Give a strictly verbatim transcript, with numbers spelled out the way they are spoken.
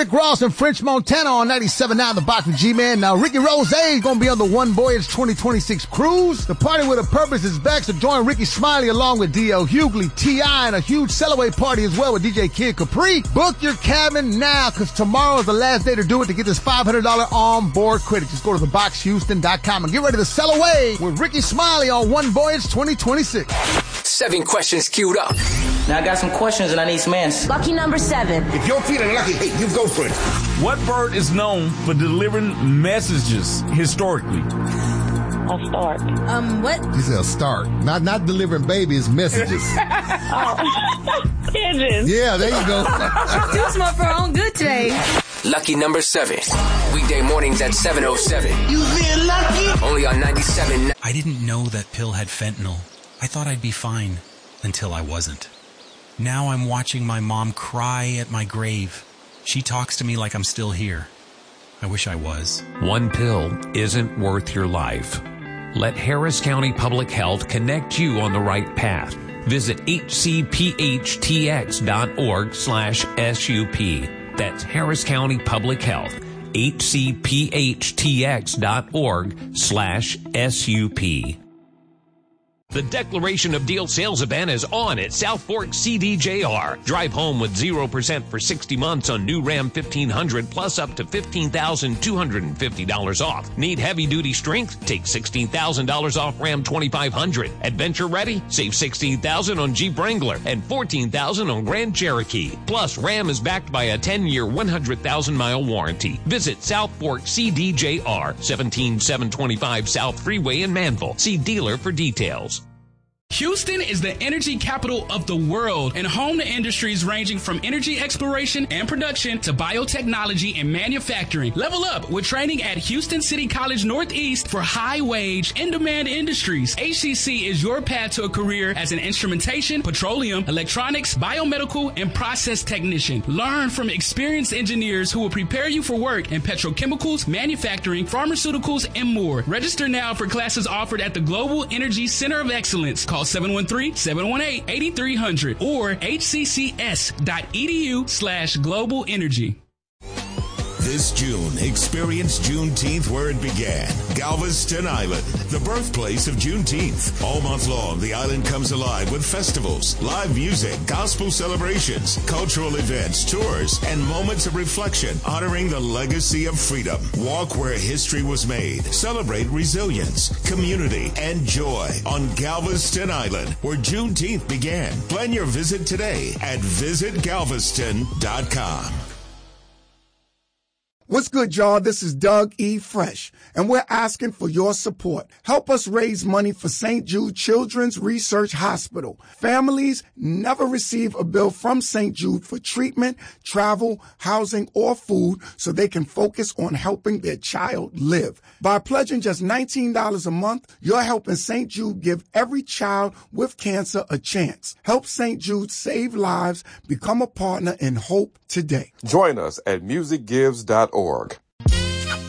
Rick Ross and French Montana on ninety-seven point nine The Box with G-Man. Now, Ricky Rose is going to be on the One Voyage twenty twenty-six cruise. The Party with a Purpose is back, so join Ricky Smiley along with D L Hughley, T I, and a huge Cellaway party as well with D J Kid Capri. Book your cabin now, because tomorrow is the last day to do it to get this five hundred dollars on-board credit. Just go to the box houston dot com and get ready to sell away with Ricky Smiley on One Voyage twenty twenty-six. Seven questions queued up. Now I got some questions and I need some answers. Lucky number seven. If you're feeling lucky, hey, you go for it. What bird is known for delivering messages historically? A start. Um, what? You said a start. Not not delivering babies, messages. Oh. Pigeons. Yeah, there you go. Too smart for her own good today. Lucky number seven. Weekday mornings at seven oh seven. You feel lucky? Only on ninety-seven. I didn't know that pill had fentanyl. I thought I'd be fine until I wasn't. Now I'm watching my mom cry at my grave. She talks to me like I'm still here. I wish I was. One pill isn't worth your life. Let Harris County Public Health connect you on the right path. Visit H C P H T X dot org slash S U P. That's Harris County Public Health. H C P H T X dot org slash S U P. The Declaration of Deal sales event is on at South Fork C D J R. Drive home with zero percent for sixty months on new Ram fifteen hundred plus up to fifteen thousand two hundred fifty dollars off. Need heavy-duty strength? Take sixteen thousand dollars off Ram twenty-five hundred. Adventure ready? Save sixteen thousand dollars on Jeep Wrangler and fourteen thousand dollars on Grand Cherokee. Plus, Ram is backed by a ten-year, one hundred thousand mile warranty. Visit South Fork C D J R, seventeen seven twenty-five South Freeway in Manville. See dealer for details. Houston is the energy capital of the world and home to industries ranging from energy exploration and production to biotechnology and manufacturing. Level up with training at Houston City College Northeast for high-wage, in-demand industries. H C C is your path to a career as an instrumentation, petroleum, electronics, biomedical, and process technician. Learn from experienced engineers who will prepare you for work in petrochemicals, manufacturing, pharmaceuticals, and more. Register now for classes offered at the Global Energy Center of Excellence. Call seven one three, seven one eight, eight three zero zero or h c c s dot e d u slash global energy. This June, experience Juneteenth where it began. Galveston Island, the birthplace of Juneteenth. All month long, the island comes alive with festivals, live music, gospel celebrations, cultural events, tours, and moments of reflection honoring the legacy of freedom. Walk where history was made. Celebrate resilience, community, and joy on Galveston Island, where Juneteenth began. Plan your visit today at visit galveston dot com. What's good, y'all? This is Doug E. Fresh, and we're asking for your support. Help us raise money for Saint Jude Children's Research Hospital. Families never receive a bill from Saint Jude for treatment, travel, housing, or food so they can focus on helping their child live. By pledging just nineteen dollars a month, you're helping Saint Jude give every child with cancer a chance. Help Saint Jude save lives. Become a partner in hope today. Join us at music gives dot org.